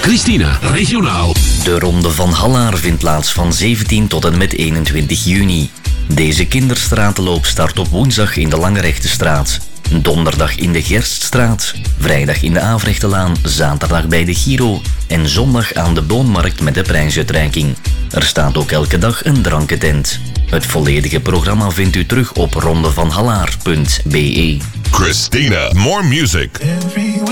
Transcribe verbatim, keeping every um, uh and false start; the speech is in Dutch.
Christina, regionaal. De Ronde van Hallaar vindt plaats van zeventien tot en met eenentwintig juni. Deze kinderstratenloop start op woensdag in de Langerechtenstraat, donderdag in de Gerststraat, vrijdag in de Avrechtenlaan, zaterdag bij de Giro en zondag aan de Boonmarkt met de prijsuitreiking. Er staat ook elke dag een drankentent. Het volledige programma vindt u terug op rondevanhallaar punt be. Christina, more music.